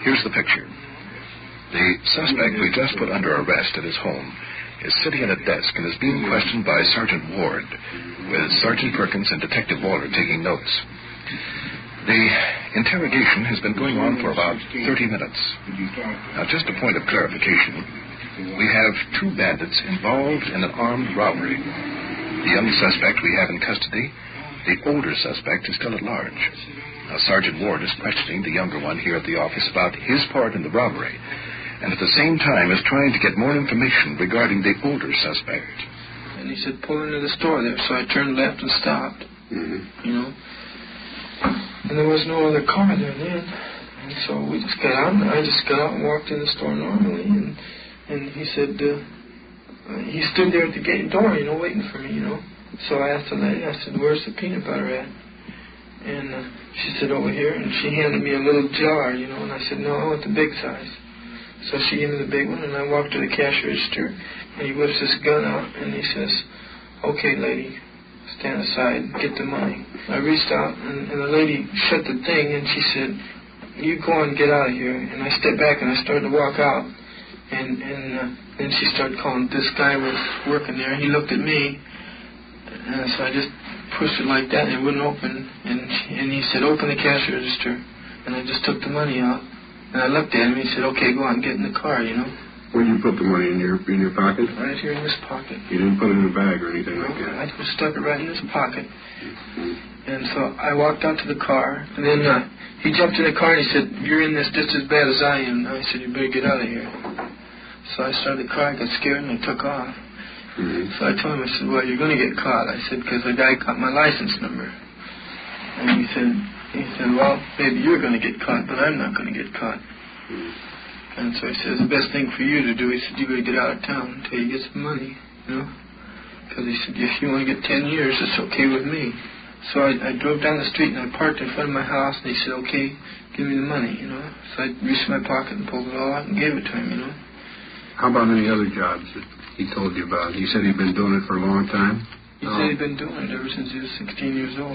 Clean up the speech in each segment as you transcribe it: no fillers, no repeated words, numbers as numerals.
Here's the picture. The suspect we just put under arrest at his home is sitting at a desk and is being questioned by Sergeant Ward, with Sergeant Perkins and Detective Waller taking notes. The interrogation has been going on for about 30 minutes. Now, just a point of clarification. We have two bandits involved in an armed robbery. The young suspect we have in custody. The older suspect is still at large. Now, Sergeant Ward is questioning the younger one here at the office about his part in the robbery, and at the same time is trying to get more information regarding the older suspect. And he said, pull into the store there, so I turned left and stopped. You know. And there was no other car there then. And so we just got out, and I just got out and walked in the store normally, and he said, he stood there at the gate door, you know, waiting for me, you know. So I asked the lady, I said, where's the peanut butter at? And she said, over here, and she handed me a little jar, you know, and I said, no, I want the big size. So she gave me the big one, and I walked to the cash register, and he whips his gun out, and he says, okay, lady, stand aside, get the money. I reached out, and the lady shut the thing, and she said, you go on, get out of here. And I stepped back, and I started to walk out, and then she started calling. This guy was working there. He looked at me, and so I just pushed it like that, and it wouldn't open. And he said, open the cash register. And I just took the money out, and I looked at him, and he said, okay, go on, get in the car, you know. Where did you put the money, in your pocket? Right here in this pocket. You didn't put it in a bag or anything like that? I just stuck it right in this pocket. And so I walked out to the car, and then he jumped in the car, and he said, you're in this just as bad as I am. And I said, you better get out of here. So I started the car, I got scared, and I took off. So I told him, I said, well, you're going to get caught. I said, because the guy got my license number. And he said, well, maybe you're going to get caught, but I'm not going to get caught. And so he says, the best thing for you to do, he said, you better get out of town until you get some money, you know. Because he said, if you want to get 10 years, it's okay with me. So I drove down the street, and I parked in front of my house, and he said, okay, give me the money, you know. So I reached my pocket and pulled it all out and gave it to him, you know. How about any other jobs that he told you about? He said he'd been doing it for a long time? He said he'd been doing it ever since he was 16 years old.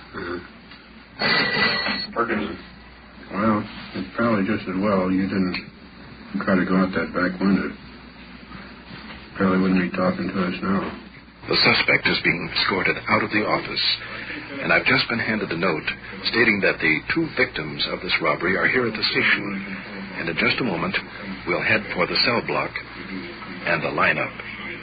Perkins. Well, it's probably just as well you didn't try to go out that back window. Probably wouldn't be talking to us now. The suspect is being escorted out of the office, and I've just been handed a note stating that the two victims of this robbery are here at the station, and in just a moment we'll head for the cell block and the lineup.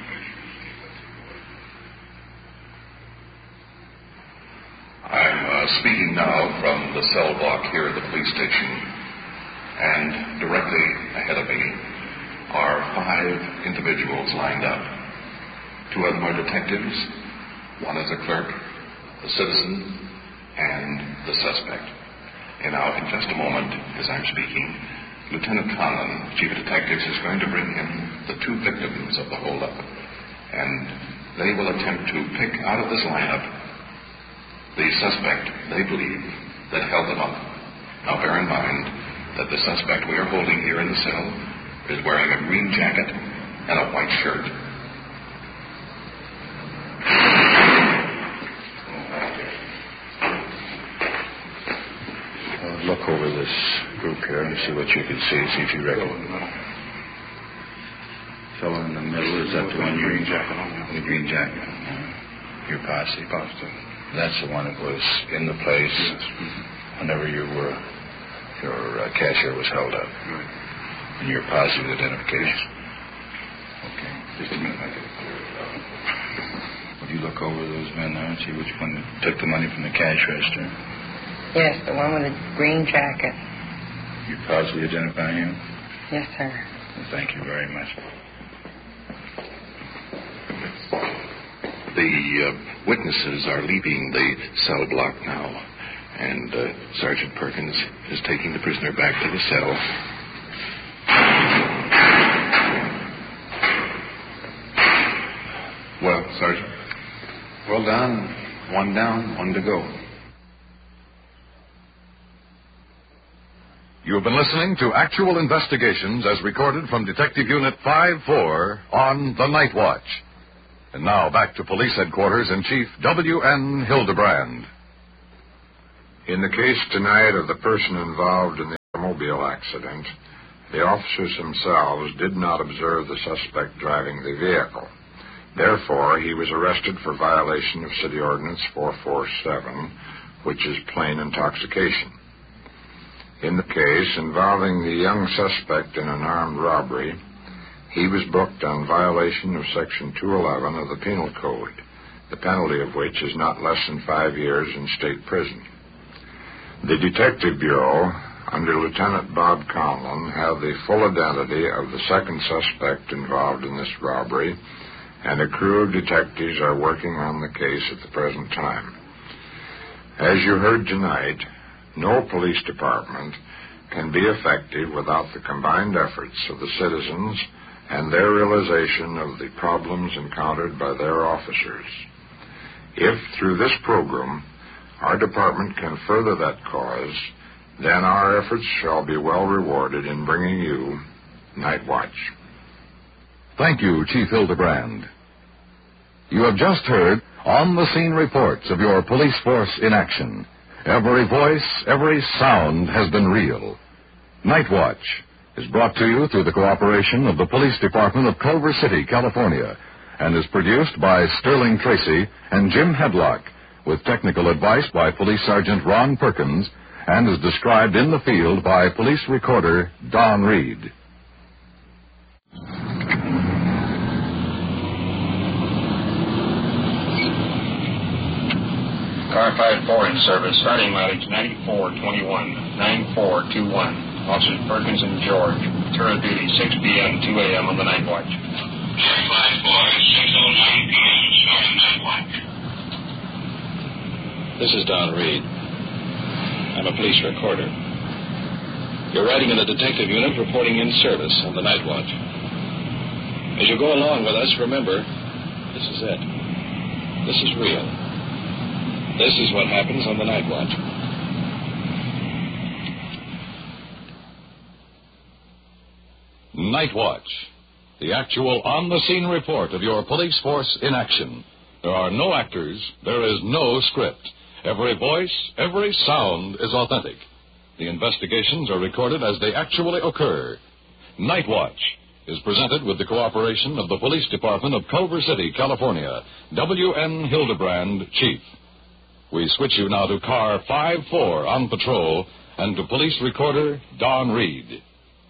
I'm speaking now from the cell block here at the police station, and directly ahead of me are 5 individuals lined up. 2 of them are detectives, 1 is a clerk, a citizen, and the suspect. And now, in just a moment, as I'm speaking, Lieutenant Conlon, Chief of Detectives, is going to bring him the 2 victims of the holdup, and they will attempt to pick out of this lineup the suspect they believe that held them up. Now, bear in mind that the suspect we are holding here in the cell is wearing a green jacket and a white shirt. Look over this group here and see what you can see if you reckon. Fellow in the middle, is that the one green jacket on? The green jacket. Your posse. That's the one that was in the place whenever your cashier was held up. Right. And your posse identification. Okay. Just a minute, I get it cleared up. Would you look over those men now and see which one took the money from the cash register? Yes, the one with the green jacket. Your posse identify him? Yes, sir. Well, thank you very much. The witnesses are leaving the cell block now, and Sergeant Perkins is taking the prisoner back to the cell. Well, Sergeant? Well done. 1 down, 1 to go. You have been listening to Actual Investigations as recorded from Detective Unit 5-4 on The Night Watch. And now back to Police Headquarters in Chief W.N. Hildebrand. In the case tonight of the person involved in the automobile accident, the officers themselves did not observe the suspect driving the vehicle. Therefore, he was arrested for violation of City Ordinance 447, which is plain intoxication. In the case involving the young suspect in an armed robbery, he was booked on violation of Section 211 of the Penal Code, the penalty of which is not less than 5 years in state prison. The Detective Bureau, under Lieutenant Bob Conlon, have the full identity of the second suspect involved in this robbery, and a crew of detectives are working on the case at the present time. As you heard tonight, no police department can be effective without the combined efforts of the citizens and their realization of the problems encountered by their officers. If, through this program, our department can further that cause, then our efforts shall be well rewarded in bringing you Night Watch. Thank you, Chief Hildebrand. You have just heard on-the-scene reports of your police force in action. Every voice, every sound has been real. Night Watch is brought to you through the cooperation of the Police Department of Culver City, California, and is produced by Sterling Tracy and Jim Hedlock, with technical advice by Police Sergeant Ron Perkins, and is described in the field by Police Recorder Don Reed. Car 5-4 in service, starting mileage 9421, 9421. Officers Perkins and George, tour of duty 6 p.m., 2 a.m. on the Night Watch. Car 5-4, 6:09 p.m., starting Night Watch. This is Don Reed. I'm a police recorder. You're riding in the detective unit reporting in service on the Night Watch. As you go along with us, remember, this is it. This is real. This is what happens on the Night Watch. Night Watch, the actual on-the-scene report of your police force in action. There are no actors, there is no script. Every voice, every sound is authentic. The investigations are recorded as they actually occur. Night Watch is presented with the cooperation of the Police Department of Culver City, California. W.N. Hildebrand, Chief. We switch you now to Car 5-4 on patrol and to Police Recorder Don Reed.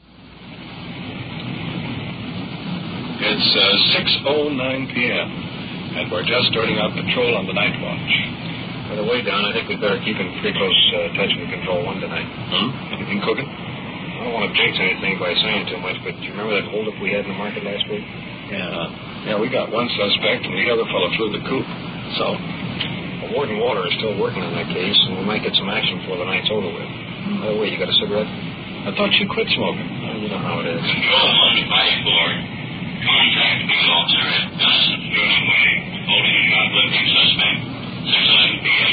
It's 6:09 p.m., and we're just starting out patrol on the Night Watch. By the way, Don, I think we'd better keep in pretty close touch with Control 1 tonight. Anything cooking? I don't want to jinx anything by saying too much, but do you remember that holdup we had in the market last week? Yeah, we got one suspect, and the other fellow flew the coop. So, Warden Water is still working on that case, and we might get some action before the night's over with. By the way, you got a cigarette? I thought you quit smoking. Well, you know how it is. Control 1 5-4. Contact the officer at Dawson Sterling Way, holding a shoplifting suspect, 6:11 p.m.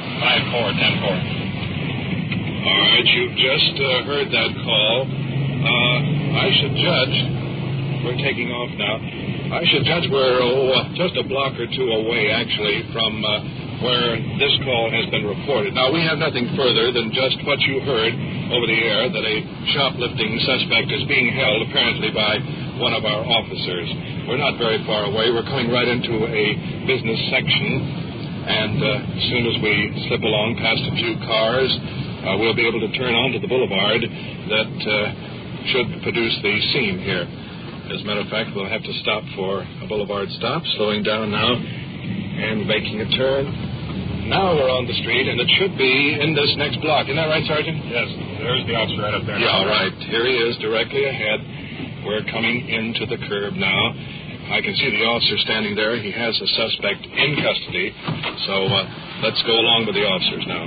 5-4, 10-4. All right, you've just heard that call. I should judge. We're taking off now. I should judge we're just a block or two away, actually, from where this call has been reported. Now, we have nothing further than just what you heard over the air, that a shoplifting suspect is being held, apparently, by one of our officers. We're not very far away. We're coming right into a business section, and as soon as we slip along past a few cars, we'll be able to turn onto the boulevard that should produce the scene here. As a matter of fact, we'll have to stop for a boulevard stop, slowing down now and making a turn. Now we're on the street, and it should be in this next block. Isn't that right, Sergeant? Yes, there's the officer right up there. Yeah, all right. Here he is, directly ahead. We're coming into the curb now. I can see the officer standing there. He has a suspect in custody. So let's go along with the officers now.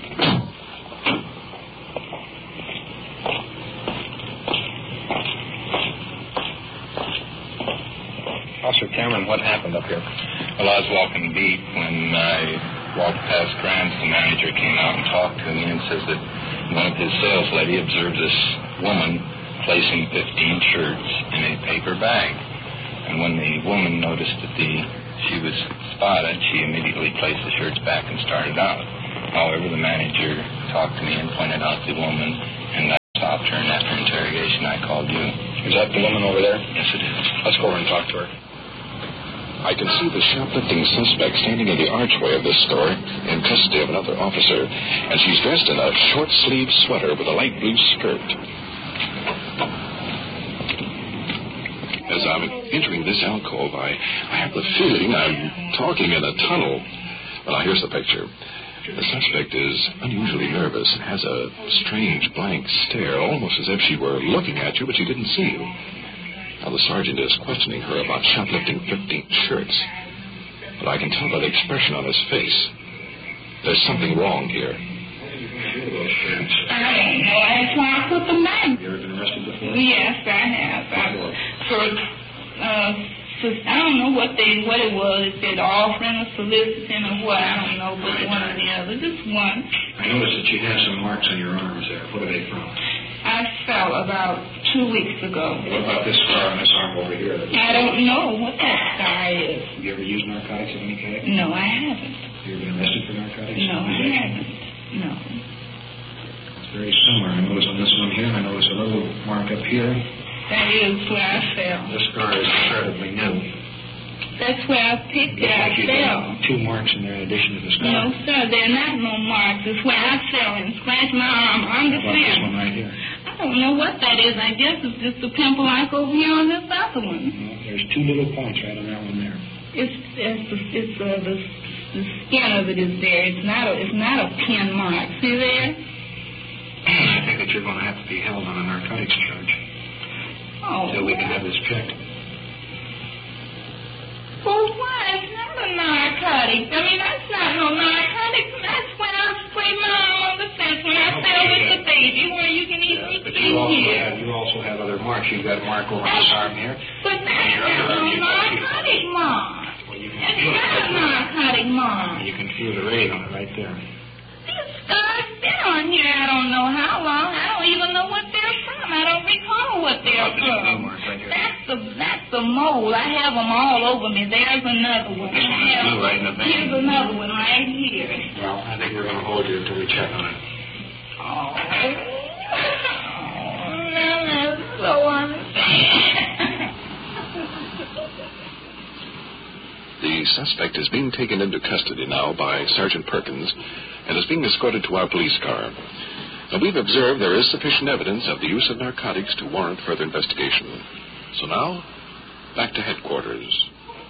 Officer Cameron, what happened up here? Well, I was walking beat when I walked past Grants. The manager came out and talked to me and says that one of his sales lady observed this woman placing 15 shirts in a paper bag. And when the woman noticed that she was spotted, she immediately placed the shirts back and started out. However, the manager talked to me and pointed out the woman, and that's how reason I called you. Is that the woman over there? Yes, it is. Let's go over and talk to her. I can see the shoplifting suspect standing in the archway of this store in custody of another officer, and she's dressed in a short-sleeved sweater with a light blue skirt. As I'm entering this alcove, I have the feeling I'm talking in a tunnel. Well, now, here's the picture. The suspect is unusually nervous and has a strange blank stare, almost as if she were looking at you, but she didn't see you. Now, the sergeant is questioning her about shoplifting 15 shirts. But I can tell by the expression on his face. There's something wrong here. I don't know. That's why I put the name. You ever been arrested before? Yes, I have. I don't know what it was. It said offering or soliciting or what. I don't know, but one or the other. Just one. I noticed that you have some marks on your arms there. What are they from? I fell about 2 weeks ago. What about this scar on this arm over here? I don't know what that scar is. Have you ever used narcotics of any kind? No, I haven't. You ever been arrested for narcotics? No, I haven't. No. It's very similar. I noticed on this one here, and I noticed a little mark up here. That is where I fell. This scar is comparatively new. That's where I picked it. I fell. 2 marks in there in addition to the scar. No, sir, they're not no marks. It's where I fell and scratched my arm on the How about this fence. one right here? I don't know what that is. I guess it's just a pimple like over here on this other one. Well, there's 2 little points right on that one there. The skin of it is there. It's not a pin mark. See there? I think that you're going to have to be held on a narcotics charge. Oh. Until we can have this checked. Well, why? It's not a narcotic. I mean, that's not no narcotic. That's when I sprayed my arm on the fence when I fell with the baby, where you can easily But see here. you also have other marks. You've got a mark over this arm here. But that's not no narcotic mark. It's not a narcotic mark. You can feel the raid on it right there. These scars been on here I don't know how long. I don't even know what they're from. I don't recall what they're from. That's the mole. I have them all over me. There's another one. This one is blue right in the vein. Here's another one right here. Well, I think we're going to hold you until we check on it. Oh, that's so unfair. The suspect is being taken into custody now by Sergeant Perkins and is being escorted to our police car. Now, we've observed there is sufficient evidence of the use of narcotics to warrant further investigation. So now, back to headquarters.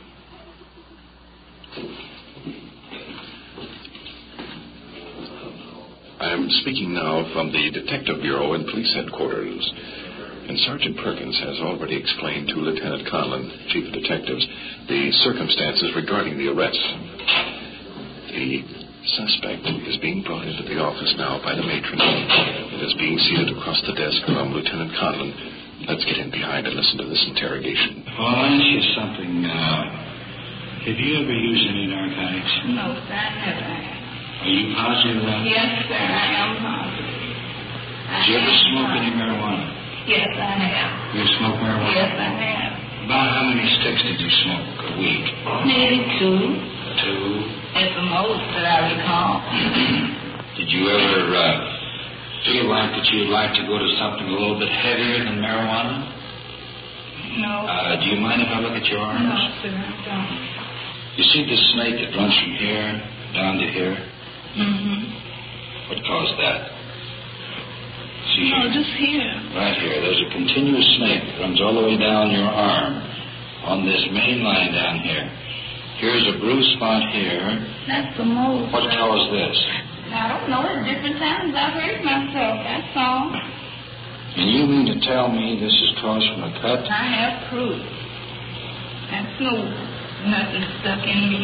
I am speaking now from the Detective Bureau and Police Headquarters. And Sergeant Perkins has already explained to Lieutenant Conlon, Chief of Detectives, the circumstances regarding the arrest. The suspect is being brought into the office now by the matron. It is being seated across the desk from Lieutenant Conlon. Let's get in behind and listen to this interrogation. Well, I'll ask you something now. Have you ever used any narcotics? No, sir, I never have. Are you positive about it? Yes, sir, I am positive. Did you ever smoke any marijuana? Yes, I have. You smoke marijuana? Yes, I have. About how many sticks did you smoke a week? Maybe 2. 2? At the most that I recall. Did you ever feel like that you'd like to go to something a little bit heavier than marijuana? No. Do you mind if I look at your arms? No, sir, I don't. You see this snake that runs from here down to here? Mm-hmm. What caused that? See No, here? just here. Right here. There's a continuous snake that runs all the way down your arm on this main line down here. Here's a bruise spot here. That's the most. What caused this? I don't know. At different times I've hurt myself. That's all. And you mean to tell me this is caused from a cut? I have proof. That's nothing stuck in me.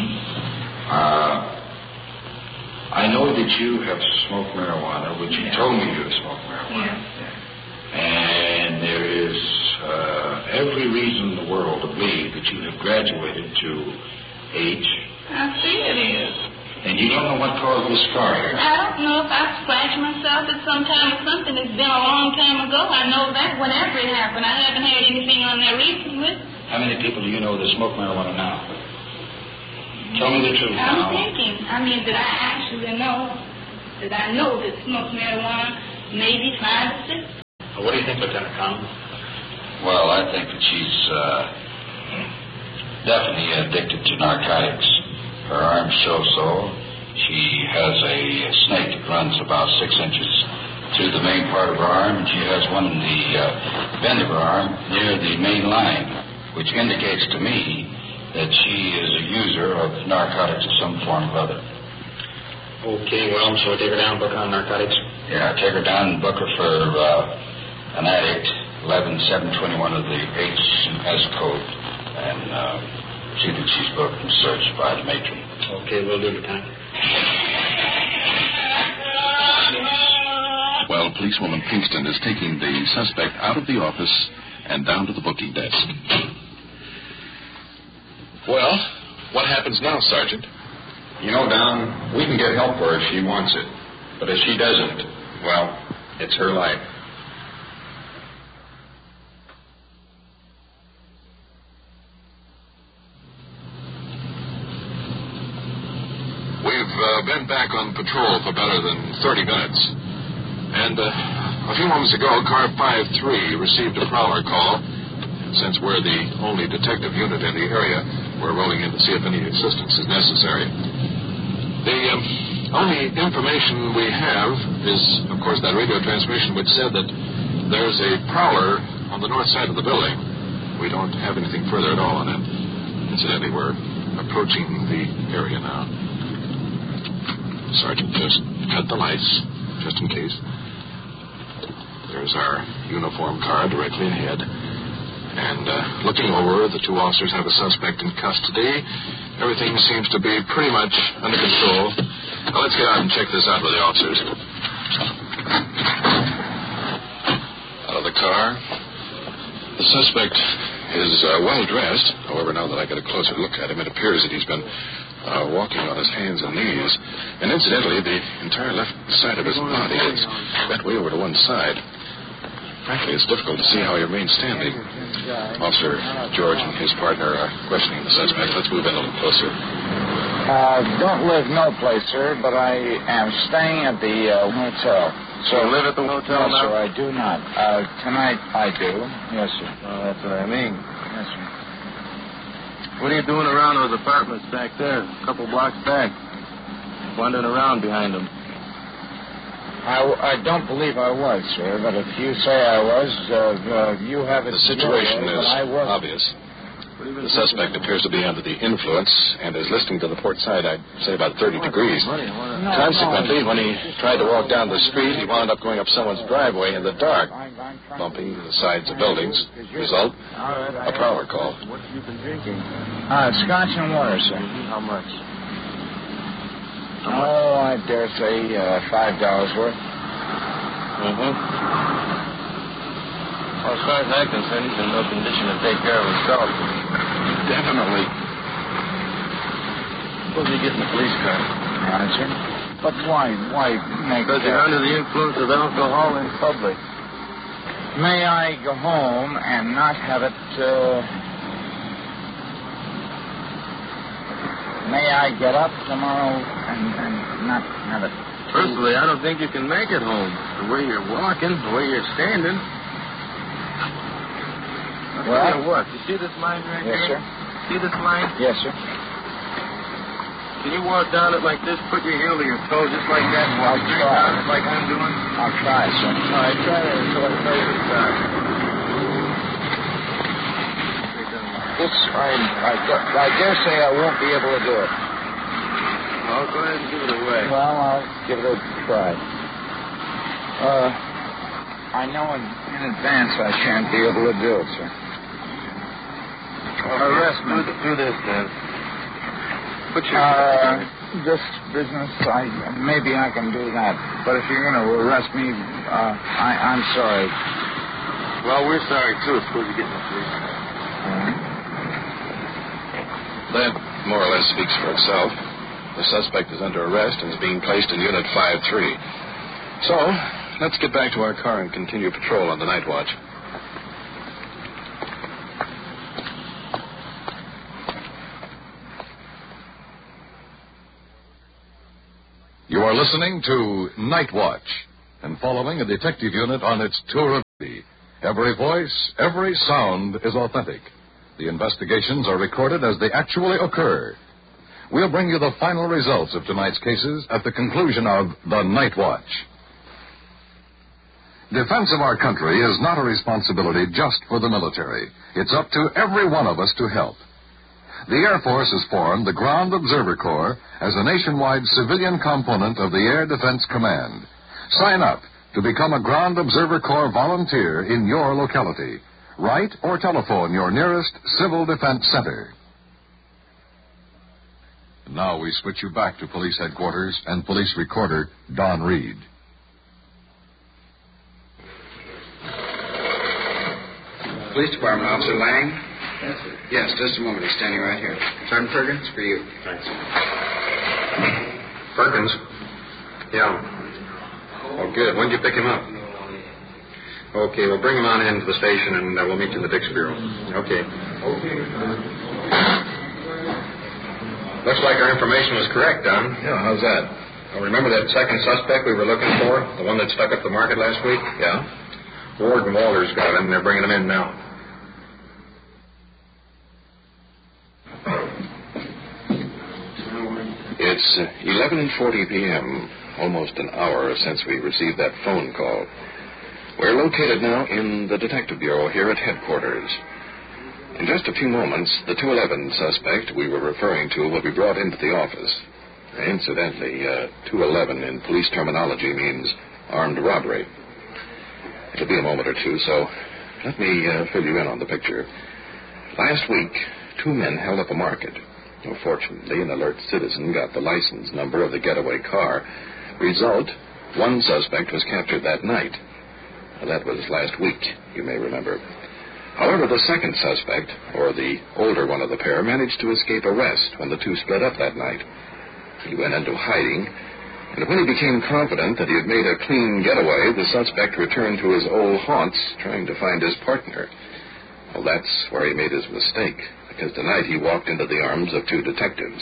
I know that you have smoked marijuana, which you told me you have smoked marijuana. Yes, sir. And there is every reason in the world to believe that you have graduated to H. I see it is. And you don't know what caused the scar here. I don't know if I scratched myself at some time or something. It's been a long time ago. I know that whenever it happened. I haven't had anything on there recently. How many people do you know that smoke marijuana now? Tell me the truth I'm now. thinking. I mean, did I actually know? Did I know that smoke marijuana? Maybe 5 or 6. What do you think, Lieutenant Conlon? Well, I think that she's definitely addicted to narcotics. Her arms show so. She has a snake that runs about 6 inches through the main part of her arm, and she has one in the bend of her arm near the main line, which indicates to me that she is a user of narcotics of some form or other. Okay, well, shall we take her down and book her on narcotics? Yeah, take her down and book her for an addict, 11721 of the H&S code, and see that she's booked and searched by the matron. Okay, we'll do, Lieutenant. Well, policewoman Pinkston is taking the suspect out of the office and down to the booking desk. Well, what happens now, Sergeant? You know, Don, we can get help for her if she wants it. But if she doesn't, well, it's her life. We've been back on patrol for better than 30 minutes. And a few moments ago, Car 53 received a prowler call. Since we're the only detective unit in the area, we're rolling in to see if any assistance is necessary. The only information we have is, of course, that radio transmission which said that there's a prowler on the north side of the building. We don't have anything further at all on it. Incidentally, we're approaching the area now. Sergeant, just cut the lights, just in case. There's our uniform car directly ahead. And looking over, the two officers have a suspect in custody. Everything seems to be pretty much under control. Now, let's get out and check this out with the officers. Out of the car. The suspect is well dressed. However, now that I get a closer look at him, it appears that he's been walking on his hands and knees. And incidentally, the entire left side of his body is bent way over to one side. Frankly, it's difficult to see how he remains standing. Officer George and his partner are questioning the suspect. Let's move in a little closer. Don't live no place, sir, but I am staying at the hotel. So you live at the hotel now? now? Sir, I do not. Tonight I do. Yes, sir. Well, that's what I mean. Yes, sir. What are you doing around those apartments back there, a couple blocks back? Wandering around behind them. I don't believe I was, sir, but if you say I was, you have it. The situation way, is but I wasn't. obvious. The suspect appears to be under the influence and is listening to the port side, I'd say about 30 degrees. Consequently, when he tried to walk down the street, he wound up going up someone's driveway in the dark, bumping the sides of buildings. Result, a prowler call. What have you been drinking? Scotch and water, sir. How much? Oh, I dare say $5 worth. Mm-hmm. Well, as far as I'm concerned, he's in no condition to take care of himself. Definitely. Suppose you get in the police car. Right, sir. But why make Because you're under the influence of alcohol in public. May I go home and not have it, May I get up tomorrow and not have it? Personally, I don't think you can make it home. The way you're walking, the way you're standing. I'll tell you what. You see this line right Yes, here? sir. See this line? Yes, sir. Can you walk down it like this, put your heel to your toe just like that, and walk I'll straight try. down it like I'm doing? I'll try, sir. All right, try that until I tell you to stop. I dare say I won't be able to do it. Well, go ahead and give it away. Well, I'll give it a try. I know in advance I shan't be able to do it, sir. Arrest me. Do this, then. Put your... This business, maybe I can do that. But if you're going to arrest me, I'm sorry. Well, we're sorry, too. Suppose you get in the police car. That more or less speaks for itself. The suspect is under arrest and is being placed in Unit 5-3. So, let's get back to our car and continue patrol on the night watch. You are listening to Night Watch and following a detective unit on its tour of Every voice, every sound is authentic. The investigations are recorded as they actually occur. We'll bring you the final results of tonight's cases at the conclusion of The Night Watch. Defense of our country is not a responsibility just for the military. It's up to every one of us to help. The Air Force has formed the Ground Observer Corps as a nationwide civilian component of the Air Defense Command. Sign up to become a Ground Observer Corps volunteer in your locality. Write or telephone your nearest Civil Defense Center. Now we switch you back to police headquarters and police recorder Don Reed. Police Department, Officer Lang? Yes, sir. Yes, just a moment. He's standing right here. Sergeant Perkins, for you. Thanks. Perkins? Yeah. Oh, good. When did you pick him up? Okay, well, bring him on into the station, and we'll meet you in the Dix Bureau. Okay. Looks like our information was correct, Don. Yeah, how's that? Well, remember that second suspect we were looking for? The one that stuck up the market last week? Yeah. Ward and Walters got him. They're bringing him in now. It's 11:40 p.m., almost an hour since we received that phone call. We're located now in the Detective Bureau here at headquarters. In just a few moments, the 211 suspect we were referring to will be brought into the office. Incidentally, 211 in police terminology means armed robbery. It'll be a moment or two, so let me fill you in on the picture. Last week, two men held up a market. Fortunately, an alert citizen got the license number of the getaway car. Result, one suspect was captured that night. That was last week, you may remember. However, the second suspect, or the older one of the pair, managed to escape arrest when the two split up that night. He went into hiding, and when he became confident that he had made a clean getaway, the suspect returned to his old haunts, trying to find his partner. Well, that's where he made his mistake, because tonight he walked into the arms of two detectives.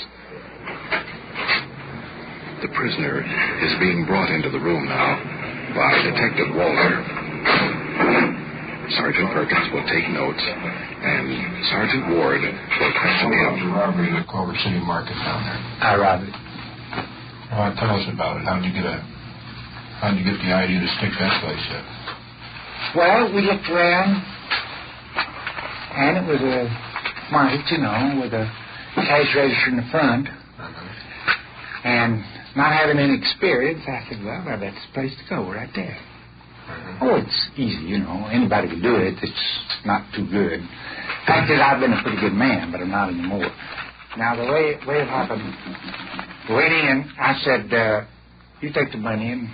The prisoner is being brought into the room now by Detective Walter. Sergeant Perkins will take notes, and Sergeant Ward will question him. Robbery at Culver City Market down there. I robbed it. Well, tell us about it. How'd you get the idea to stick that place up? Well, we looked around, and it was a market, with a cash register in the front. And not having any experience, I said, well, that's the place to go right there. Oh, it's easy, Anybody can do it. It's not too good. Fact is, I've been a pretty good man, but I'm not anymore. Now, the way it happened, went in, I said, you take the money and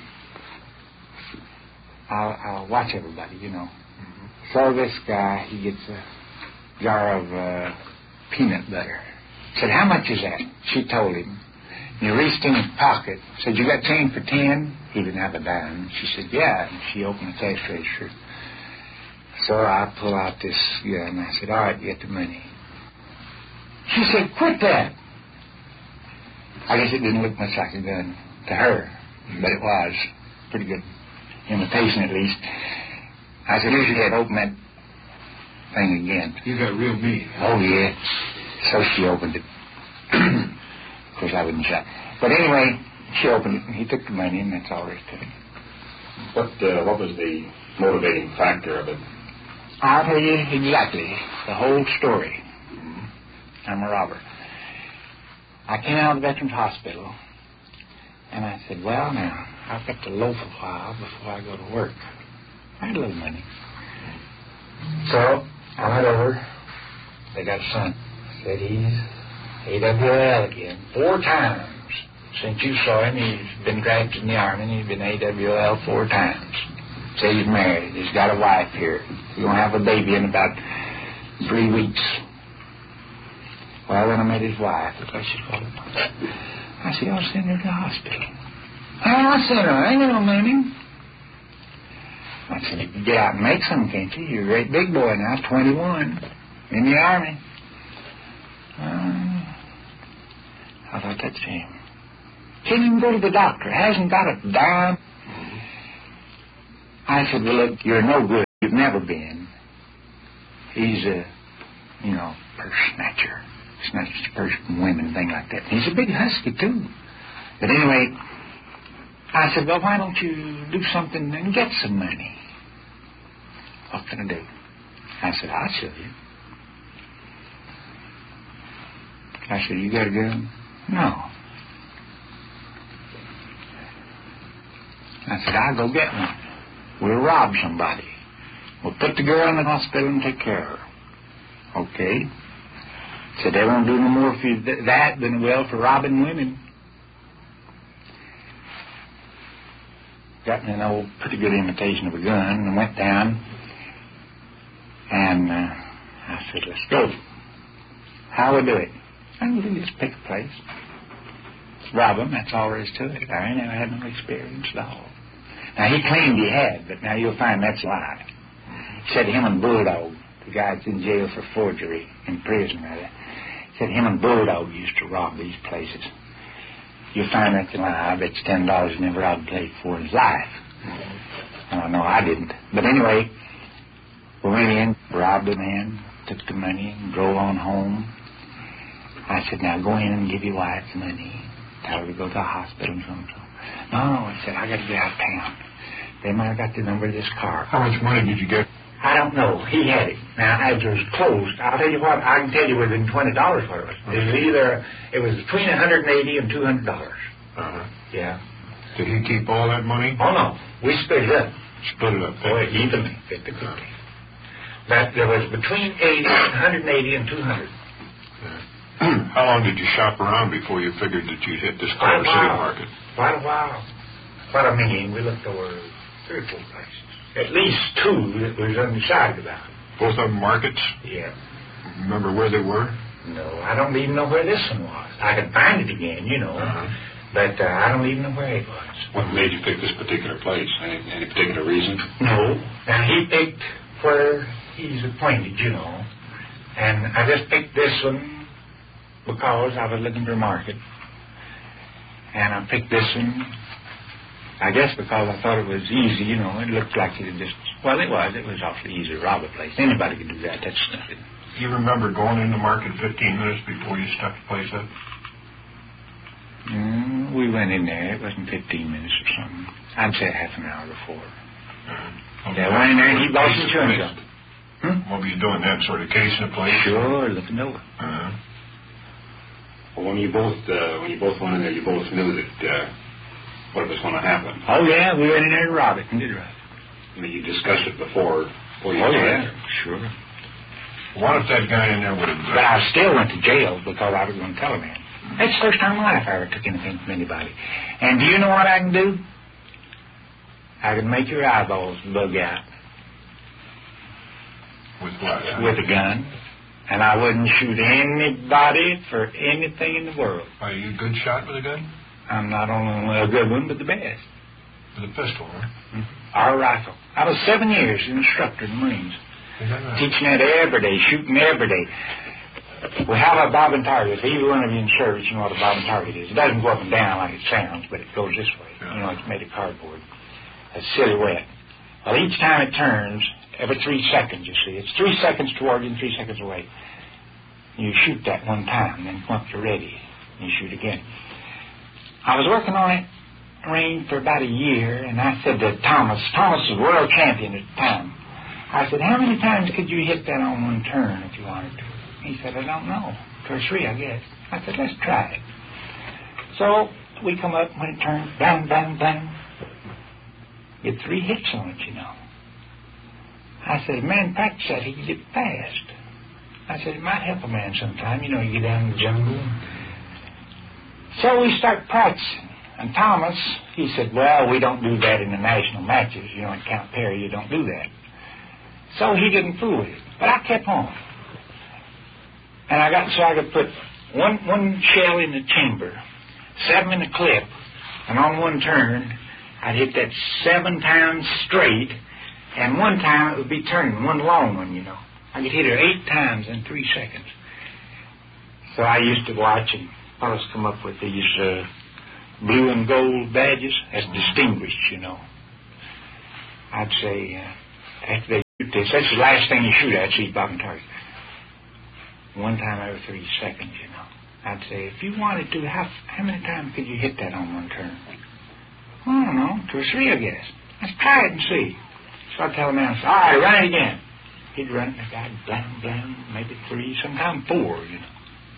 I'll watch everybody, So this guy, he gets a jar of peanut butter. Said, how much is that? She told him. And he reached in his pocket. Said, you got change for 10? He didn't have a dime. She said, yeah. And she opened the cash register. So I pull out this gun, and I said, all right, get the money. She said, quit that. I guess it didn't look much like a gun to her, but it was. Pretty good imitation, at least. I said, here's your head, open that thing again. You got real meat. Oh, yeah. So she opened it. Of course, I wouldn't shot. But anyway, she opened it, and he took the money, and that's all there is to it. What was the motivating factor of it? I'll tell you exactly the whole story. I'm a robber. I came out of the Veterans Hospital, and I said, well, now, I've got to loaf a while before I go to work. I had a little money. So I went over. They got a son. Said he's AWL again. 4 times since you saw him. He's been drafted in the Army, and he's been AWL 4 times. Said he's married. He's got a wife here. He's going to have a baby in about 3 weeks. Well, when I met his wife, because she's called him, I said, I'll send her to the hospital. I'll send her. I ain't got no money. I said, you can get out and make some, can't you? You're a great big boy now, 21, in the Army. How about that, Jim? Can't even go to the doctor. Hasn't got a dime. I said, well, look, you're no good. You've never been. He's a, purse snatcher. Snatches purse from women, thing like that. He's a big husky, too. But anyway, I said, well, why don't you do something and get some money? What can I do? I said, I'll show you. I said, you got a gun? No. I said, I'll go get one. We'll rob somebody. We'll put the girl in the hospital and take care of her. Okay. Said, they won't do no more for you that than they will for robbing women. Got me an old, pretty good imitation of a gun and went down. And I said, let's go. How we do it? I can just pick a place. Rob them, that's all there is to it. I never had no experience at all. Now, he claimed he had, but now you'll find that's a lie. He said him and Bulldog, the guy that's in jail for forgery, in prison rather, said him and Bulldog used to rob these places. You'll find that's a lie. I bet you $10 never robbed a place before in his life. No, I didn't. But anyway, we went in, robbed the man, took the money, and drove on home. I said, now go in and give your wife the money. Tell her to go to the hospital and so. No, I said, I got to get out of town. They might have got the number of this car. How much money did you get? I don't know. He had it. Now, as it was closed, I'll tell you what, I can tell you within $20 what it was. It was between $180 and $200. Uh-huh. Yeah. Did he keep all that money? Oh, no. We split it up. Split it up. Evenly, 50-50. But there was between 180 and 200. How long did you shop around before you figured that you'd hit this Culver City market? Quite a while. What I mean, we looked over 3 or 4 places. At least 2 that we was undecided about. Both of them markets? Yeah. Remember where they were? No, I don't even know where this one was. I could find it again, Uh-huh. But I don't even know where it was. What made you pick this particular place? Any particular reason? No. Now, he picked where he's appointed, And I just picked this one because I was looking for a market. And I picked this one, I guess because I thought it was easy, It looked like it just... Well, it was awfully easy to rob a place. Anybody could do that. That's nothing. You remember going in the market 15 minutes before you stuck the place up? We went in there. It wasn't 15 minutes or something. I'd say half an hour before. Okay. I went in there and he bought some chewing gum. What were you doing then? Sort of casing the place? Sure, looking over. Uh-huh. Well, when you both went in there, you both knew that what was going to happen. Oh, yeah, we went in there to rob it and did rob it. I mean, you discussed it before you went there. Sure. What if that guy in there would have... But I still went to jail because I was going to tell a man. That's the first time in my life I ever took anything from anybody. And do you know what I can do? I can make your eyeballs bug out. With what? With a gun. And I wouldn't shoot anybody for anything in the world. Are you a good shot with a gun? I'm not only a good one, but the best. With a pistol, huh? Mm-hmm. Or a rifle. I was 7 years instructor in the Marines. Is that right? Teaching that every day, shooting every day. We have a bob and target. If either one of you in service, you know what a bob and target is. It doesn't go up and down like it sounds, but it goes this way. Yeah. It's made of cardboard. A silhouette. Well, each time it turns, every 3 seconds, you see. It's 3 seconds toward you and 3 seconds away. You shoot that one time, then once you're ready, you shoot again. I was working on it, range for about a year, and I said to Thomas was world champion at the time. I said, how many times could you hit that on one turn if you wanted to? He said, I don't know. 2 or 3, I guess. I said, let's try it. So we come up, when it turns, bang, bang, bang. Get 3 hits on it, I said, man, practice that, he can get fast. I said, it might help a man sometime. You get down in the jungle. So we start practicing. And Thomas, he said, well, we don't do that in the national matches. In Camp Perry, you don't do that. So he didn't fool with it. But I kept on. And I could put one shell in the chamber, 7 in the clip, and on one turn, I'd hit that 7 times straight, and one time it would be turning, one long one, I could hit her 8 times in 3 seconds. So I used to watch, and fellas come up with these blue and gold badges as distinguished, I'd say, after they this. That's the last thing you shoot at, see, Bob and target. One time every 30 seconds, you know. I'd say, if you wanted to, how many times could you hit that on one turn? Well, I don't know, 2 or 3, I guess. Let's try it and see. So I'd tell the man, all right, run it again. He'd run it, and I'd blam, blam, maybe 3, sometimes 4, you know.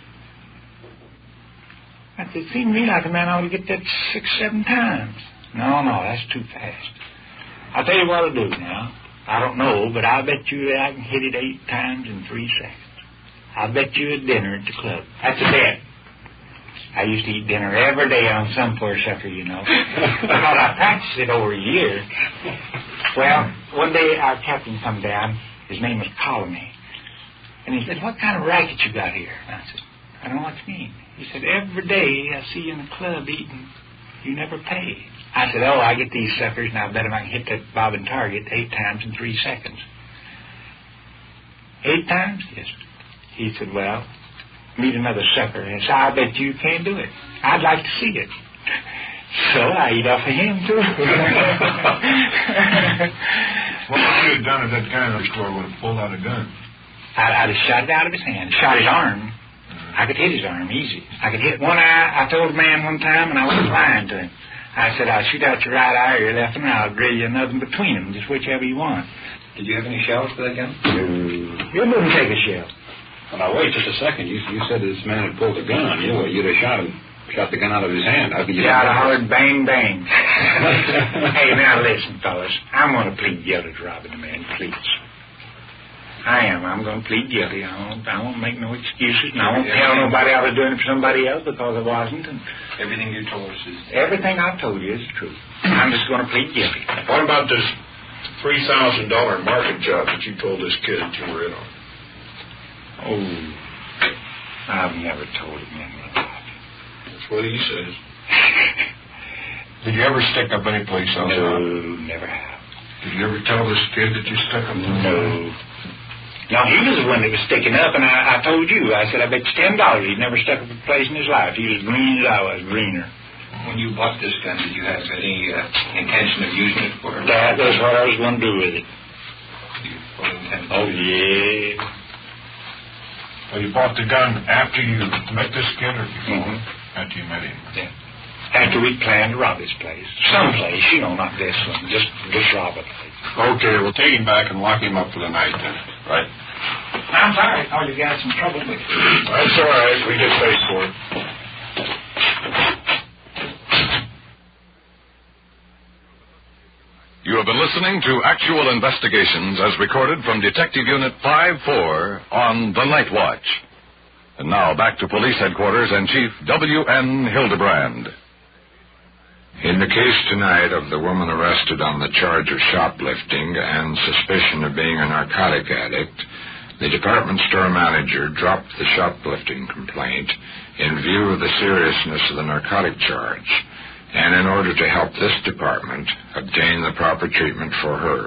It seemed to me like a man ought to get that 6, 7 times. No, that's too fast. I'll tell you what I'll do now. I don't know, but I'll bet you that I can hit it 8 times in 3 seconds. I'll bet you a dinner at the club. That's a bet. I used to eat dinner every day on some poor sucker, you know. Because I practiced it over a year. Well, one day our captain come down. His name was Colony. And he said, what kind of racket you got here? And I said, I don't know what you mean. He said, every day I see you in the club eating. You never pay. I said, I get these suckers, and I bet if I can hit that bob and target 8 times in 3 seconds. 8 times? Yes. He said, well, meet another sucker. And I said, I bet you can't do it. I'd like to see it. So I eat off of him, too. What would you have done if that guy in the store would have pulled out a gun? I'd have shot it out of his hand, shot his arm. I could hit his arm easy. I could hit one eye. I told a man one time, and I wasn't lying to him. I said, I'll shoot out your right eye or your left, and I'll drill you another between them, just whichever you want. Did you have any shells for that gun? You wouldn't take a shell. Well, now, wait just a second. You said this man had pulled a gun on you. Well, you'd have shot the gun out of his hand. How could you? Yeah, I'd have hollered bang, bang. Hey, now listen, fellas. I'm going to plead guilty to robbing the man, please. I am. I'm going to plead guilty. I won't make no excuses, and I won't tell nobody I was doing it for somebody else because I wasn't. And everything you told us is... Everything I've told you is true. I'm just going to plead guilty. What about this $3,000 market job that you told this kid that you were in on? I've never told him any of that. That's what he says. Did you ever stick up any place else? No, never have. Did you ever tell this kid that you stuck up? No. No, he was the one that was sticking up, and I told you. I said, I bet you $10 he'd never stuck up a place in his life. He was green as I was, greener. When you bought this gun, did you have any intention of using it for... That was what I was going to do with it. You fully intended to Oh, yeah. Well, you bought the gun after you met this kid or before? Mm-hmm. After you met him? Yeah. After we planned to rob his place. Someplace, you know, not this one. Just rob a place. Okay, we'll take him back and lock him up for the night then. Right. I'm sorry. I thought you got some trouble with it. That's all right. We get paid for it. You have been listening to Actual Investigations as recorded from Detective Unit 5-4 on The Night Watch. And now back to Police Headquarters and Chief W.N. Hildebrand. In the case tonight of the woman arrested on the charge of shoplifting and suspicion of being a narcotic addict, the department store manager dropped the shoplifting complaint in view of the seriousness of the narcotic charge and in order to help this department obtain the proper treatment for her.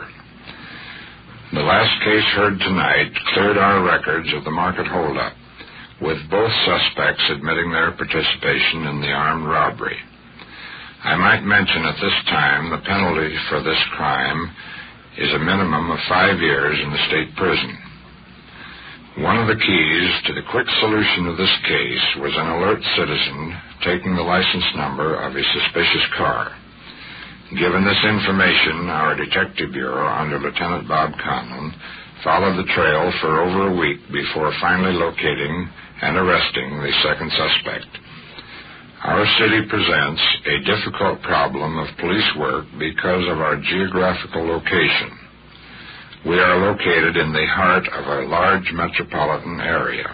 The last case heard tonight cleared our records of the market holdup, with both suspects admitting their participation in the armed robbery. I might mention at this time the penalty for this crime is a minimum of 5 years in the state prison. One of the keys to the quick solution of this case was an alert citizen taking the license number of a suspicious car. Given this information, our Detective Bureau, under Lieutenant Bob Conlon, followed the trail for over a week before finally locating and arresting the second suspect. Our city presents a difficult problem of police work because of our geographical location. We are located in the heart of a large metropolitan area.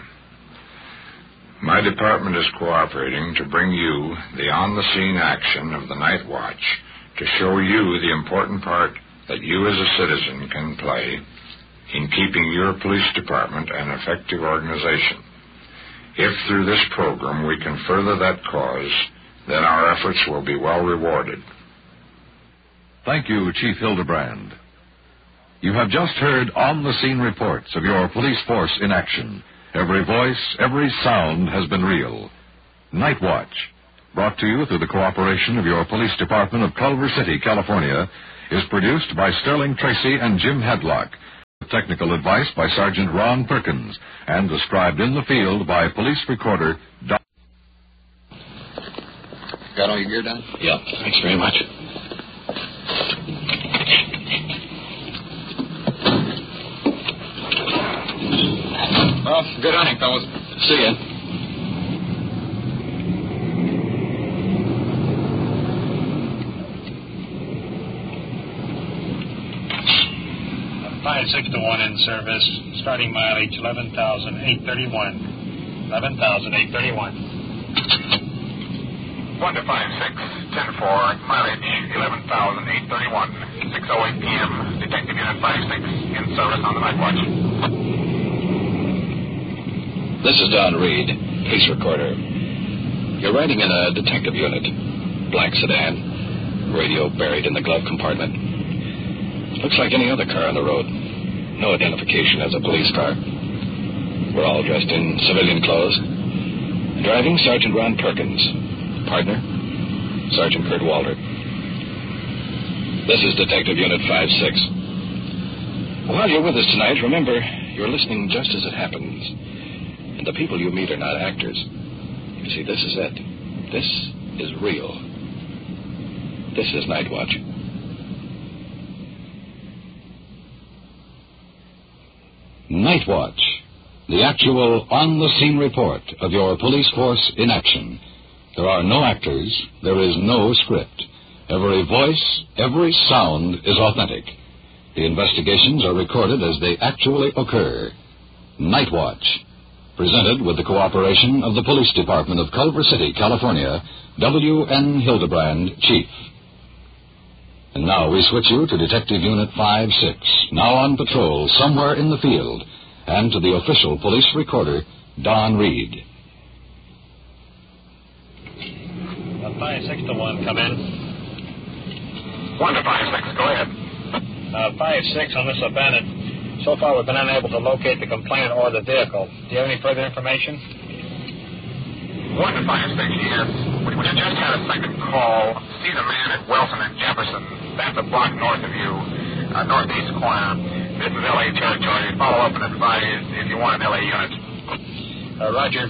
My department is cooperating to bring you the on-the-scene action of the Night Watch to show you the important part that you as a citizen can play in keeping your police department an effective organization. If through this program we can further that cause, then our efforts will be well rewarded. Thank you, Chief Hildebrand. You have just heard on-the-scene reports of your police force in action. Every voice, every sound has been real. Night Watch, brought to you through the cooperation of your police department of Culver City, California, is produced by Sterling Tracy and Jim Hadlock. technical advice by Sergeant Ron Perkins and described in the field by police recorder Don. Got all your gear done? Yeah, thanks very much. Well, good hunting, fellas. See ya. 561 in service, starting mileage 11,831. 11,831. 1 to 56, 10-4, mileage 11,831, 6:08 p.m. Detective Unit 56 in service on the night watch. This is Don Reed, police recorder. You're riding in a detective unit, black sedan, radio buried in the glove compartment. Looks like any other car on the road. No identification as a police car. We're all dressed in civilian clothes. Driving, Sergeant Ron Perkins. Partner, Sergeant Kurt Walter. This is Detective Unit 56. While you're with us tonight, remember, you're listening just as it happens. And the people you meet are not actors. You see, this is it. This is real. This is Night Watch. Night Watch, the actual on-the-scene report of your police force in action. There are no actors. There is no script. Every voice, every sound is authentic. The investigations are recorded as they actually occur. Night Watch, presented with the cooperation of the Police Department of Culver City, California, W.N. Hildebrand, Chief. And now we switch you to Detective Unit 56, now on patrol somewhere in the field, and to the official police recorder, Don Reed. 561, come in. 1 to 56, go ahead. 56 on this abandoned. So far, we've been unable to locate the complainant or the vehicle. Do you have any further information? 1 to 56, yes. We just had a second call. See the man at Wilson and Jefferson. That's a block north of you, northeast corner. This is L.A. territory. Follow up and advise if you want an L.A. unit. Roger.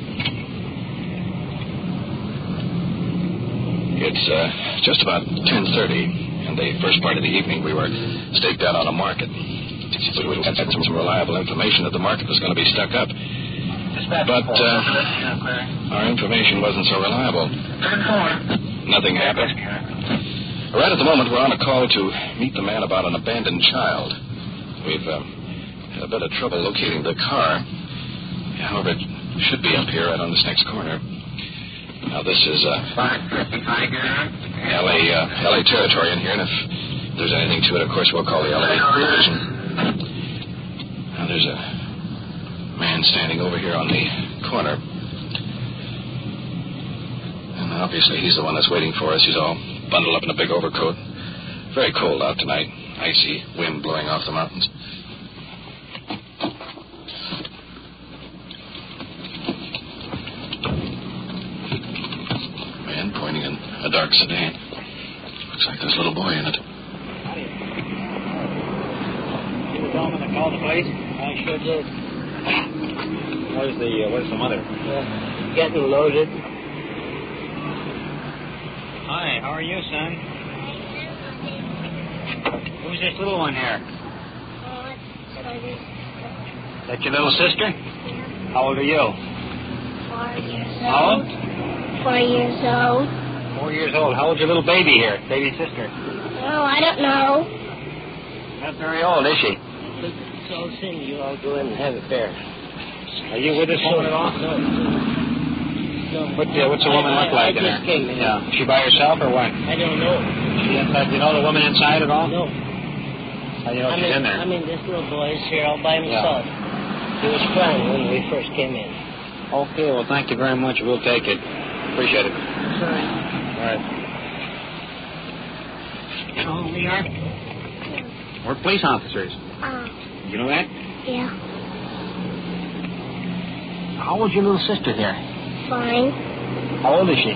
It's just about 10:30, and the first part of the evening we were staked out on a market. We had some reliable information that the market was going to be stuck up. But our information wasn't so reliable. Nothing happened. Right at the moment, we're on a call to meet the man about an abandoned child. We've had a bit of trouble locating the car. However, it should be up here right on this next corner. Now, this is L.A. territory in here, and if there's anything to it, of course, we'll call the L.A. division. Now, there's a man standing over here on the corner. And obviously, he's the one that's waiting for us. He's all bundled up in a big overcoat. Very cold out tonight. Icy wind blowing off the mountains. Man pointing in a dark sedan. Looks like there's a little boy in it. You were telling me to call the police? I sure did. Where's the mother? Getting loaded. Hi, how are you, son? Who's this little one here? That your little sister? How old are you? 4 years old. How old? 4 years old. 4 years old. How old's your little baby here? Baby sister? Oh, I don't know. Not very old, is she? So soon you all go in and have a bear. Are you with this woman at all? No. What's the woman look like in there? I just came in. Yeah. Is she by herself or what? I don't know. She inside? Do you know the woman inside at all? No. How do you know she's in there? I mean, this little boy is here all by himself. Yeah. He was crying when we first came in. Okay, well, thank you very much. We'll take it. Appreciate it. Sorry. All right. You know who we are? We're police officers. You know that? Yeah. How old's your little sister here? Fine. How old is she?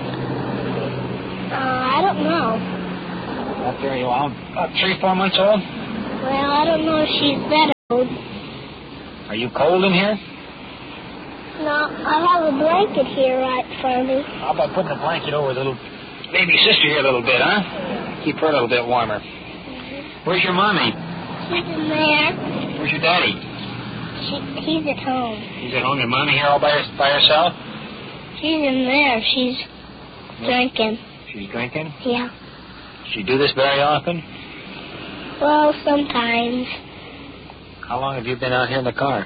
I don't know. Not very old. About 3-4 months old? Well, I don't know if she's that Are you cold in here? No, I have a blanket here right for me. How about putting a blanket over the little baby sister here a little bit, huh? Keep her a little bit warmer. Where's your mommy? She's in there. Where's your daddy? He's at home. He's at home. Your mommy here all by herself? She's in there. She's drinking. She's drinking? Yeah. Does she do this very often? Well, sometimes. How long have you been out here in the car?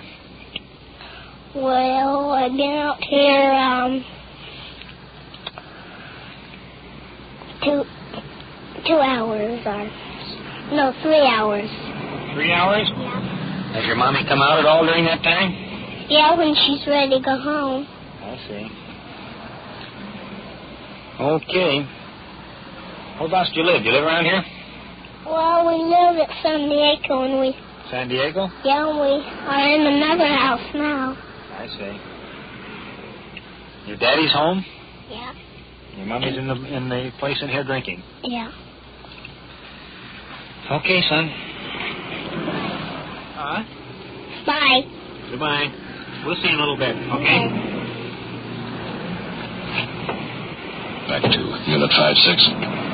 Well, I've been out here, 2 hours, or... No, 3 hours. 3 hours? Yeah. Has your mommy come out at all during that time? Yeah, when she's ready to go home. I see. Okay. Whereabouts do you live? Do you live around here? Well, we live at San Diego, and we... San Diego? Yeah, we are in another house now. I see. Your daddy's home? Yeah. Your mommy's in the place in here drinking? Yeah. Okay, son. Bye. Goodbye. We'll see you in a little bit, okay? Back to Unit 5-6.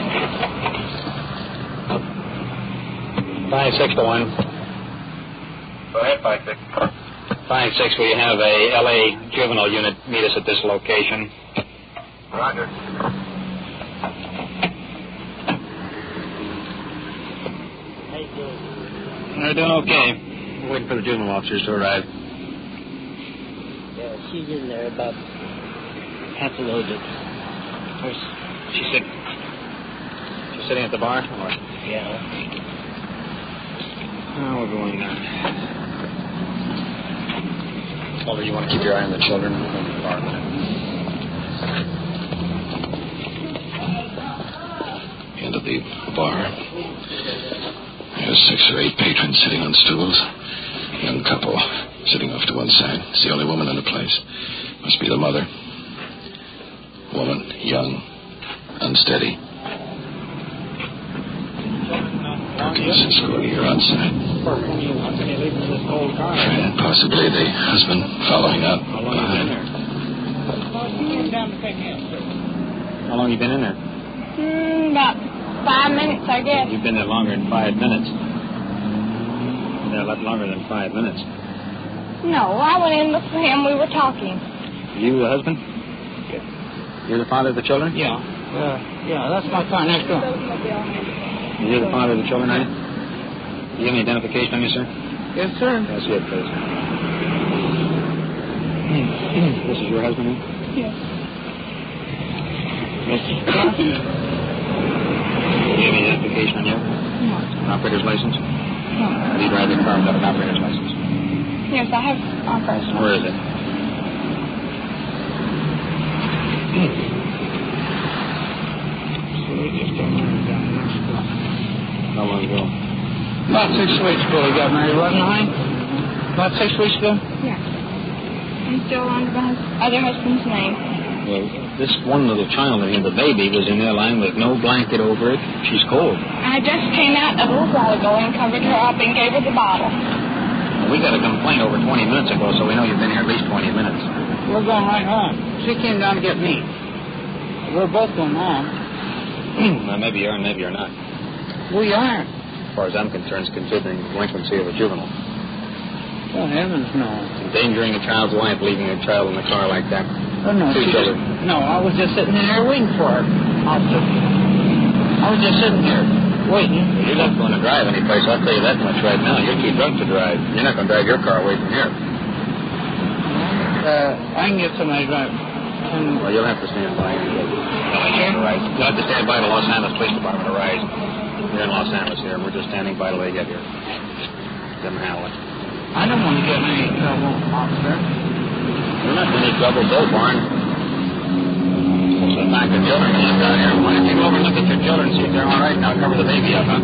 5-6-1. Go ahead, 5-6. 5-6, will you have a L.A. juvenile unit meet us at this location? Roger. They're doing okay. We're waiting for the juvenile officers to arrive. Yeah, she's in there about half loaded. Where's she sitting? She's sitting at the bar? Or? Yeah. Oh, we're going on. Although you want to keep your eye on the children. We're going to the bar a minute. Into the bar. There's 6 or 8 patrons sitting on stools. Young couple sitting off to one side. It's the only woman in the place. Must be the mother. Woman, young, unsteady. Cookies escorting her outside. And possibly the husband following up behind. How long you been in there? About 5 minutes, I guess. You've been there longer than 5 minutes. You've been there a lot longer than 5 minutes. No, I went in with him. We were talking. You the husband? You're the father of the children? Yeah. Yeah, that's my car next door. You're the father of the children, are you? Do you have any identification on you, sir? Yes, sir. That's it, please. This is your husband, eh? Yes. Do you have any identification on you? No. An operator's license? No. Do you drive your car without an operator's license? Yes, I have operator's license. Where is it? How long ago? About 6 weeks ago he got married, wasn't he? About 6 weeks ago? Yeah. I'm still under the other husband's name. Well, this one little child, the baby, was in there lying with no blanket over it. She's cold. I just came out a little while ago and covered her up and gave her the bottle. Well, we got a complaint over 20 minutes ago, so we know you've been here at least 20 minutes. We're going right home. She came down to get me. We're both going home. Well, maybe you are and maybe you're not. We are. As far as I'm concerned, it's considering the delinquency of a juvenile. Oh, heavens, no. Endangering a child's life, leaving a child in the car like that. Oh, no. No, I was just sitting in there waiting for her. I was just sitting here waiting. You're not going to drive any place, I'll tell you that much right now. You're too drunk to drive. You're not going to drive your car away from here. I can get somebody to drive. Well, you'll have to stand by. You'll have to stand by the Los Angeles Police Department arrives. We're in Los Angeles here. We're just standing by till they get here. Them handle it. I don't want to get in any trouble, officer. You're not in any trouble, Bill Barn. Most of the time, the children can look out here. Why don't you go over and look at your children and see if they're all right? Now cover the baby up, huh?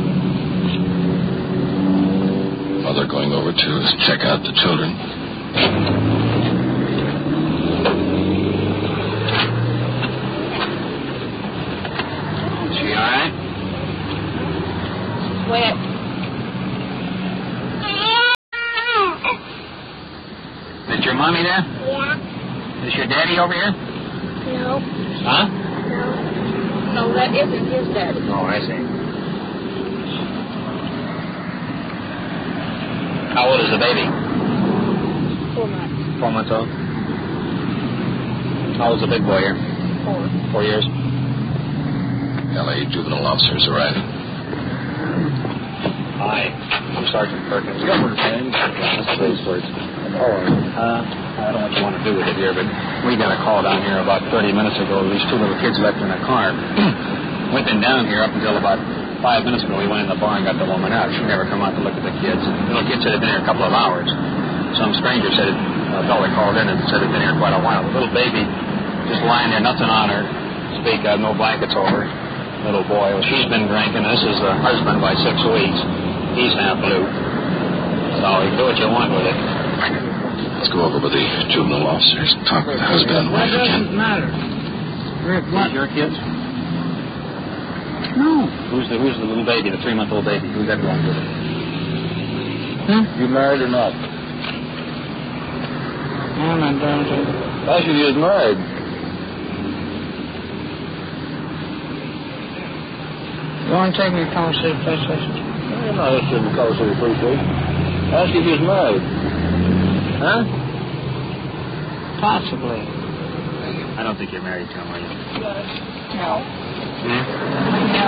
Mother going over to check out the children. Wet. your mommy there? Yeah. Is your daddy over here? No. Huh? No, that isn't his daddy. Oh, I see. How old is the baby? 4 months. 4 months old. How old's the big boy here? 4. 4 years. LA juvenile officers arriving. Hi, I'm Sergeant Perkins. Governor James. That's those words. I don't know what you want to do with it here, but we got a call down here about 30 minutes ago. These 2 little kids left in a car. We've been down here up until about 5 minutes ago. We went in the bar and got the woman out. She never come out to look at the kids. The little kids said they'd been here a couple of hours. Some stranger said a fellow called in and said they'd been here quite a while. The little baby just lying there, nothing on her. Speak of, no blankets over her. Little boy. Well, she's been drinking. This is the husband by 6 weeks. He's half blue. So you can do what you want with it. Let's go over with the juvenile officers. Talk with the husband and wife again. That doesn't matter. These your kids? No. Who's the little baby, the 3-month-old baby? Who's that going with it? You married or not? I'm not done with it. I should get married. You want to take me to College City Police Station? I'm not interested in College City Police Station. I should get married. Huh? Possibly. I don't think you're married to him, are you? No. No.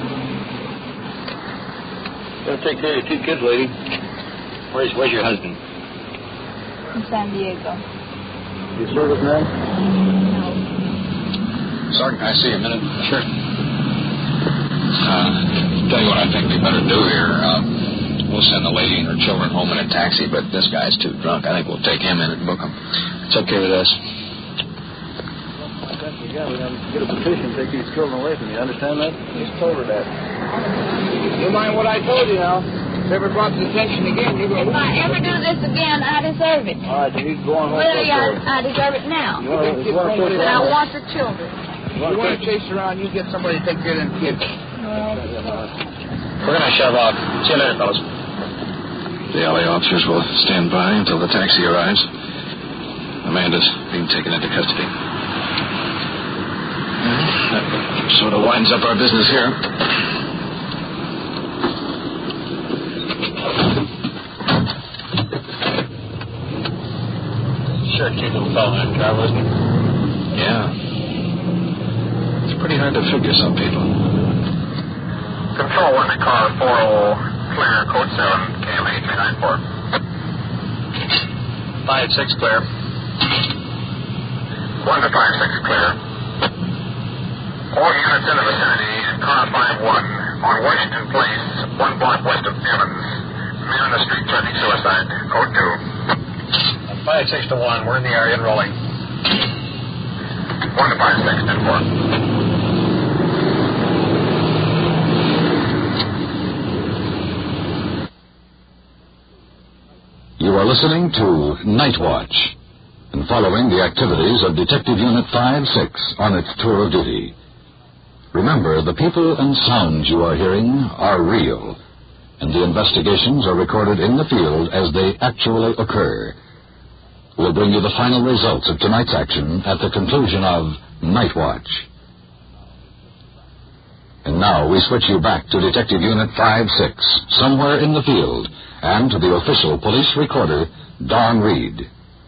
Gotta take care of your 2 kids, lady. Where's your husband? In San Diego. You serviceman? No. Sergeant, can I see you a minute? Sure. Tell you what I think we better do here. We'll send the lady and her children home in a taxi, but this guy's too drunk. I think we'll take him in and book him. It's okay with us. Yeah, we're going to get a petition, take these children away from you. Understand that? He's told her that. You mind what I told you now? If ever brought to attention again, you're going to... If I ever do this again, I deserve it. All right, then you go on home. Really, I deserve it now. And I want the children. You want to chase around, you get somebody to take care of them kids. We're going to shove off. See you later, fellas. The LA officers will stand by until the taxi arrives. Amanda's being taken into custody. That sort of winds up our business here. Sure, cute little fellow in that car, wasn't he? Yeah. It's pretty hard to figure some people. Control 1 to car 40, clear, code 7, KMA 394. 5-6 clear. 1 to 5-6 clear. All units in the vicinity, car 5-1, on Washington Place, 1 block west of Evans. Man on the street threatening suicide, code 2. 5-6 to 1, we're in the area and rolling. 1 to 5-6, 10-4. You are listening to Night Watch and following the activities of Detective Unit 5-6 on its tour of duty. Remember, the people and sounds you are hearing are real, and the investigations are recorded in the field as they actually occur. We'll bring you the final results of tonight's action at the conclusion of Night Watch. And now we switch you back to Detective Unit 5-6, somewhere in the field, and to the official police recorder, Don Reed.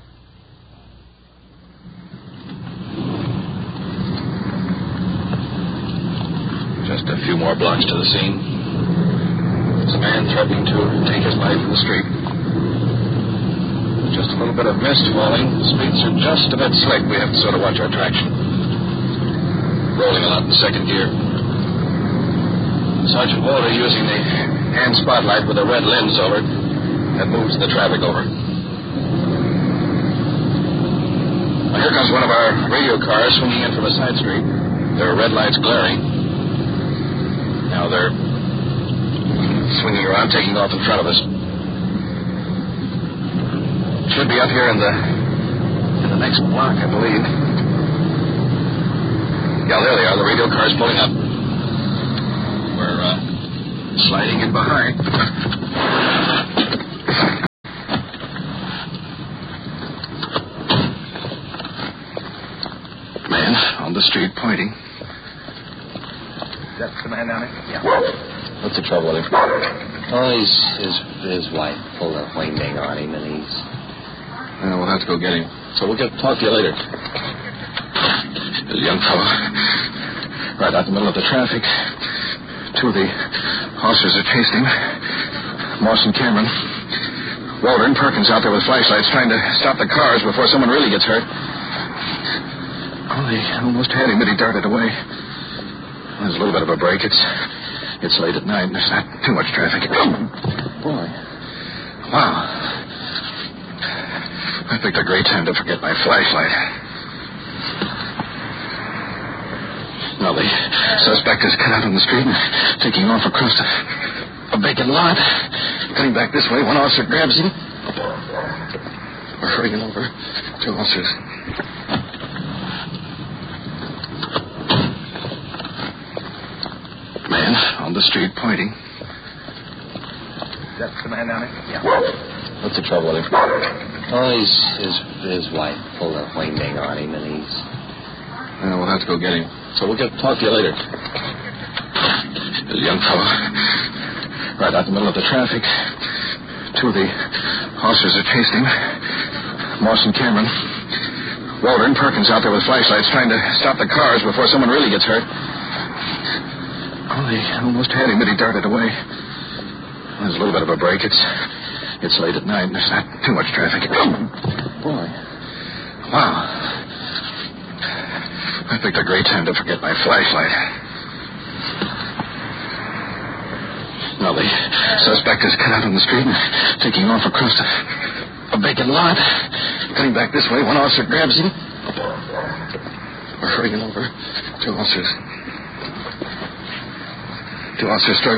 Just a few more blocks to the scene. There's a man threatening to take his life in the street. There's just a little bit of mist falling. The streets are just a bit slick. We have to sort of watch our traction. Rolling a lot in second gear. Sergeant Walter using the hand spotlight with a red lens over it that moves the traffic over. Well, here comes one of our radio cars swinging in from a side street. There are red lights glaring. Now they're swinging around, taking off in front of us. Should be up here in the next block, I believe. Yeah, there they are. The radio car's pulling up. We're sliding in behind. the street pointing. That's the man down there? Yeah. What's the trouble with him? Oh, his wife pulled a wing-ding on him, and he's... We'll have to go get him. So we'll talk to you later. There's a young fellow right out in the middle of the traffic. Two of the officers are chasing him. Morse and Cameron. Walter and Perkins out there with flashlights trying to stop the cars before someone really gets hurt. Oh, they almost had him, but he darted away. There's a little bit of a break. It's late at night, and there's not too much traffic. Boy. Wow. I picked a great time to forget my flashlight. Now, the suspect is cut out on the street and taking off across a vacant lot. Cutting back this way, one officer grabs him. We're hurrying over. Two officers. Man on the street pointing. That's the man down there? Yeah. What's the trouble with him? Oh, his wife pulled a wing-ding on him, and he's... We'll have to go get him. So we'll talk to you later. There's a young fellow right out in the middle of the traffic. Two of the officers are chasing him. Morse and Cameron. Walter and Perkins out there with flashlights trying to stop the cars before someone really gets hurt. Oh, they almost had him, but he darted away. There's a little bit of a break. It's late at night, and there's not too much traffic. Boy. Wow. I picked a great time to forget my flashlight. Now, the suspect is cut out on the street and taking off across a vacant lot. Cutting back this way, one officer grabs him. We're hurrying over. Two officers. Two officers struggling.